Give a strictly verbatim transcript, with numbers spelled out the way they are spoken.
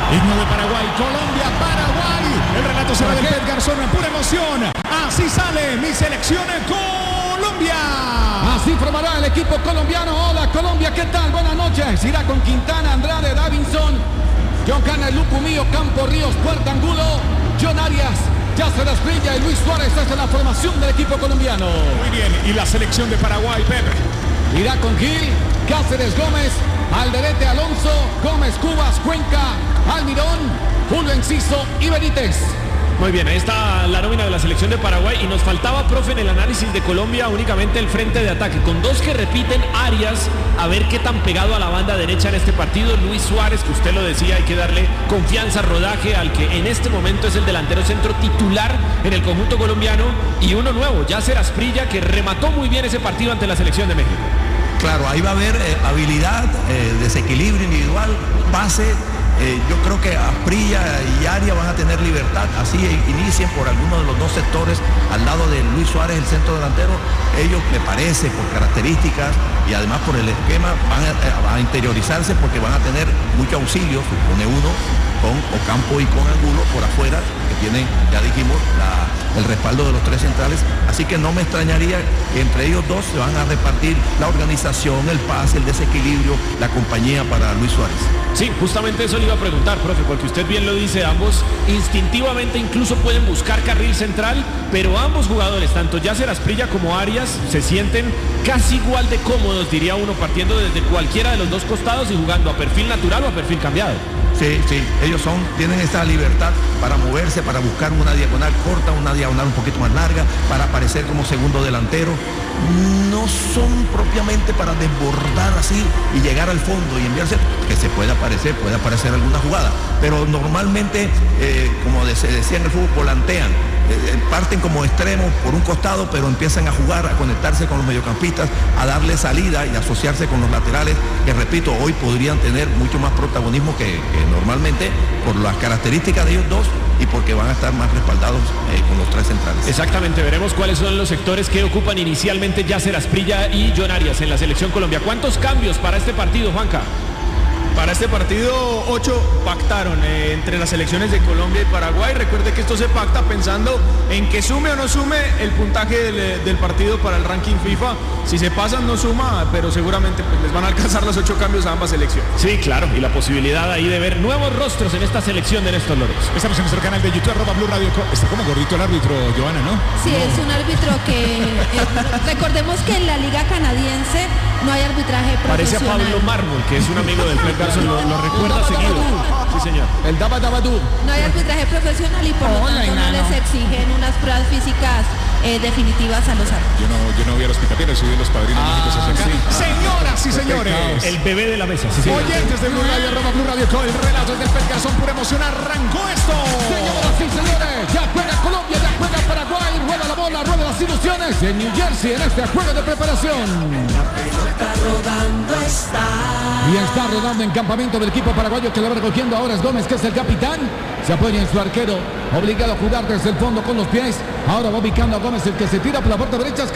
Himno de Paraguay, Colombia, Paraguay. El relato será del Pet Garzón, pura emoción. Así sale mi selección Colombia. Así formará el equipo colombiano. Hola Colombia, ¿qué tal? Buenas noches. Irá con Quintana, Andrade, Davinson, John Cana, Lucumío, Campo Ríos, Puerta Angulo, John Arias, Yasser Asprilla y Luis Suárez. Esta es la formación del equipo colombiano. Muy bien, y la selección de Paraguay, Pepe. Irá con Gil, Cáceres, Gómez, Alderete, Alonso, Gómez, Cubas, Cuenca, Almirón, Julio Enciso y Benítez. Muy bien, ahí está la nómina de la selección de Paraguay y nos faltaba, profe, en el análisis de Colombia únicamente el frente de ataque, con dos que repiten, Arias, a ver qué tan pegado a la banda derecha en este partido, Luis Suárez, que usted lo decía, hay que darle confianza, rodaje al que en este momento es el delantero centro titular en el conjunto colombiano, y uno nuevo, Yasser Asprilla, que remató muy bien ese partido ante la selección de México. Claro, ahí va a haber eh, habilidad, eh, desequilibrio individual, pase. Eh, yo creo que Asprilla y Arias van a tener libertad, así inicien por alguno de los dos sectores al lado de Luis Suárez, el centro delantero. Ellos, me parece, por características y además por el esquema, van a, a interiorizarse porque van a tener mucho auxilio, supone uno, con Ocampo y con Angulo por afuera, que tienen, ya dijimos, la, el respaldo de los tres centrales. Así que no me extrañaría que entre ellos dos se van a repartir la organización, el pase, el desequilibrio, la compañía para Luis Suárez. Sí, justamente eso le iba a preguntar, profe, porque usted bien lo dice, ambos instintivamente incluso pueden buscar carril central, pero ambos jugadores, tanto Yasser Asprilla como Arias, se sienten casi igual de cómodos, diría uno, partiendo desde cualquiera de los dos costados y jugando a perfil natural o a perfil cambiado. Sí, sí, ellos son, tienen esa libertad para moverse, para buscar una diagonal corta, una diagonal un poquito más larga, para aparecer como segundo delantero. No son propiamente para desbordar así y llegar al fondo y enviarse, que se puede aparecer, puede aparecer alguna jugada, pero normalmente, eh, como se decía en el fútbol, volantean. Eh, parten como extremos por un costado, pero empiezan a jugar, a conectarse con los mediocampistas, a darle salida y asociarse con los laterales, que repito, hoy podrían tener mucho más protagonismo que, que normalmente por las características de ellos dos y porque van a estar más respaldados eh, con los tres centrales. Exactamente, veremos cuáles son los sectores que ocupan inicialmente Yasser Asprilla y John Arias en la selección Colombia. ¿Cuántos cambios para este partido, Juanca? Para este partido, ocho pactaron eh, entre las selecciones de Colombia y Paraguay. Recuerde que esto se pacta pensando en que sume o no sume el puntaje del, del partido para el ranking FIFA. Si se pasan, no suma, pero seguramente pues, les van a alcanzar los ocho cambios a ambas selecciones. Sí, claro, y la posibilidad ahí de ver nuevos rostros en esta selección de Néstor Lorenzo. Estamos en nuestro canal de YouTube, arroba Blue Radio. Está como gordito el árbitro, Johanna, ¿no? Sí, no. Es un árbitro que... Eh, recordemos que en la liga canadiense no hay arbitraje profesional. Parece a Pablo Mármol, que es un amigo del Pet Garzón, lo, lo recuerda seguido. Sí, señor. El Daba Dabadú. No hay arbitraje profesional y por lo Hola, tanto no enano. les exigen unas pruebas físicas eh, definitivas a los árbitros. Yo no, yo no voy a los pitaperos, soy de los padrinos Ah, mágicos hacia acá. sí. Señoras y señores, El bebé de la mesa, sí, señor. oyentes de Blue Radio, arroba Blue Radio, con el relato del Pet Garzón, pura emoción, arrancó esto. Señoras y señores, ya juega Colombia, ya juega Paraguay, rueda la bola, rueda las ilusiones en New Jersey en este juego de preparación. Y está rodando en campamento del equipo paraguayo, que lo va recogiendo ahora es Gómez, que es el capitán. Se apoya en su arquero, obligado a jugar desde el fondo con los pies. Ahora va ubicando a Gómez, el que se tira por la puerta derecha.